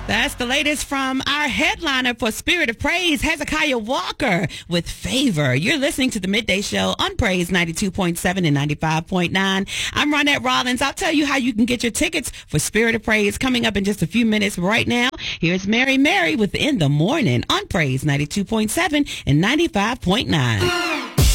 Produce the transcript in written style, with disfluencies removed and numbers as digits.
That's the latest from our headliner for Spirit of Praise, Hezekiah Walker, with Favor. You're listening to the Midday Show on Praise 92.7 and 95.9. I'm Ronette Rollins. I'll tell you how you can get your tickets for Spirit of Praise coming up in just a few minutes. Right now, here's Mary with In the Morning on Praise 92.7 and 95.9.